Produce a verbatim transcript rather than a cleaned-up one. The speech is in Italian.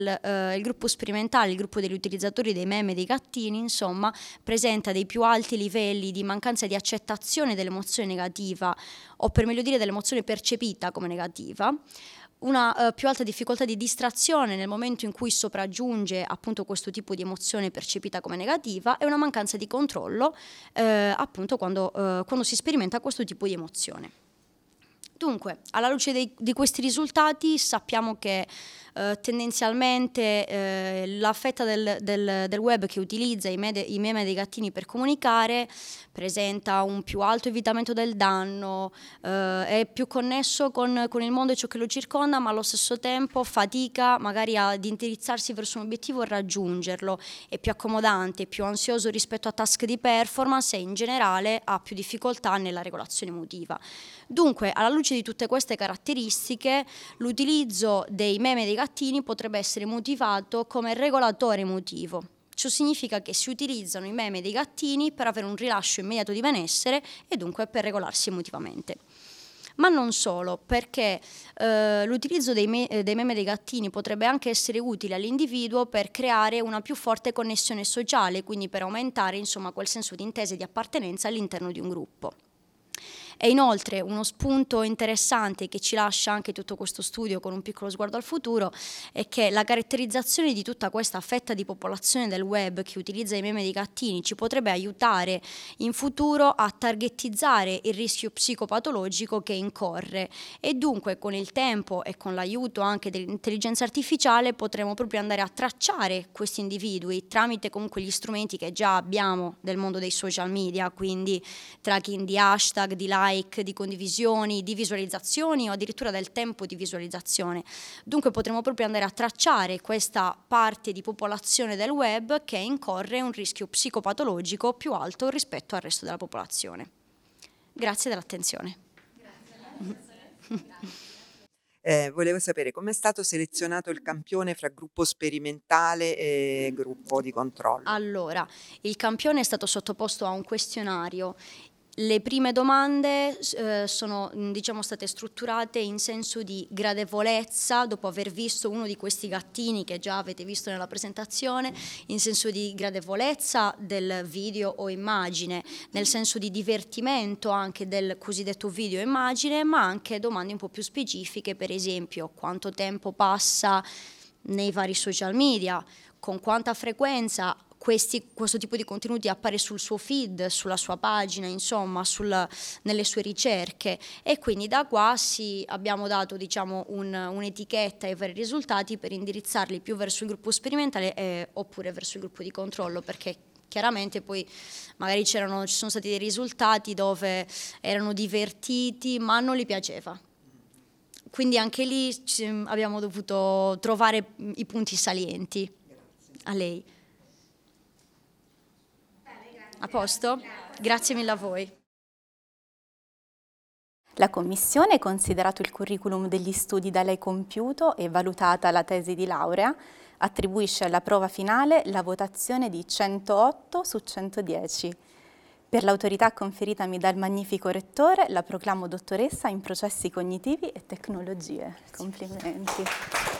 Il, eh, il gruppo sperimentale, il gruppo degli utilizzatori dei meme dei gattini, insomma, presenta dei più alti livelli di mancanza di accettazione dell'emozione negativa, o per meglio dire dell'emozione percepita come negativa, una eh, più alta difficoltà di distrazione nel momento in cui sopraggiunge appunto questo tipo di emozione percepita come negativa, e una mancanza di controllo eh, appunto quando, eh, quando si sperimenta questo tipo di emozione. Dunque, alla luce dei, di questi risultati sappiamo che eh, tendenzialmente eh, la fetta del, del, del web che utilizza i, med- i meme dei gattini per comunicare presenta un più alto evitamento del danno, eh, è più connesso con, con il mondo e ciò che lo circonda, ma allo stesso tempo fatica magari ad indirizzarsi verso un obiettivo e raggiungerlo, è più accomodante, è più ansioso rispetto a task di performance e in generale ha più difficoltà nella regolazione emotiva. Dunque, alla luce di tutte queste caratteristiche, l'utilizzo dei meme dei gattini potrebbe essere motivato come regolatore emotivo. Ciò significa che si utilizzano i meme dei gattini per avere un rilascio immediato di benessere e dunque per regolarsi emotivamente. Ma non solo, perché eh, l'utilizzo dei, me- dei meme dei gattini potrebbe anche essere utile all'individuo per creare una più forte connessione sociale, quindi per aumentare, insomma, quel senso di intesa e di appartenenza all'interno di un gruppo. E inoltre uno spunto interessante che ci lascia anche tutto questo studio con un piccolo sguardo al futuro è che la caratterizzazione di tutta questa fetta di popolazione del web che utilizza i meme dei gattini ci potrebbe aiutare in futuro a targetizzare il rischio psicopatologico che incorre, e dunque con il tempo e con l'aiuto anche dell'intelligenza artificiale potremo proprio andare a tracciare questi individui tramite comunque gli strumenti che già abbiamo del mondo dei social media, quindi tracking di hashtag, di like, di condivisioni, di visualizzazioni o addirittura del tempo di visualizzazione. Dunque potremo proprio andare a tracciare questa parte di popolazione del web che incorre un rischio psicopatologico più alto rispetto al resto della popolazione. Grazie dell'attenzione. Eh, volevo sapere come è stato selezionato il campione fra gruppo sperimentale e gruppo di controllo. Allora, il campione è stato sottoposto a un questionario. Le prime domande eh, sono diciamo, state strutturate in senso di gradevolezza, dopo aver visto uno di questi gattini che già avete visto nella presentazione, in senso di gradevolezza del video o immagine, nel senso di divertimento anche del cosiddetto video o immagine, ma anche domande un po' più specifiche, per esempio quanto tempo passa nei vari social media, con quanta frequenza Questi, questo tipo di contenuti appare sul suo feed, sulla sua pagina, insomma, sul, nelle sue ricerche, e quindi da qua sì, abbiamo dato diciamo, un, un'etichetta ai vari risultati per indirizzarli più verso il gruppo sperimentale eh, oppure verso il gruppo di controllo, perché chiaramente poi magari c'erano, ci sono stati dei risultati dove erano divertiti ma non gli piaceva. Quindi anche lì abbiamo dovuto trovare i punti salienti. A lei. A posto? Grazie mille a voi. La Commissione, considerato il curriculum degli studi da lei compiuto e valutata la tesi di laurea, attribuisce alla prova finale la votazione di centootto su centodieci. Per l'autorità conferitami dal magnifico rettore, la proclamo dottoressa in processi cognitivi e tecnologie. Complimenti.